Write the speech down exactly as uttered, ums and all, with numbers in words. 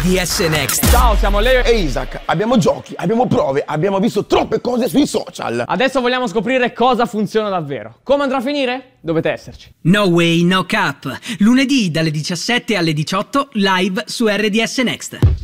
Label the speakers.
Speaker 1: D S Next.
Speaker 2: Ciao, siamo Leo
Speaker 3: e Isaac. Abbiamo giochi, abbiamo prove, abbiamo visto troppe cose sui social.
Speaker 2: Adesso vogliamo scoprire cosa funziona davvero. Come andrà a finire? Dovete esserci.
Speaker 1: No Way No Cap. Lunedì dalle diciassette alle diciotto live su R D S Next.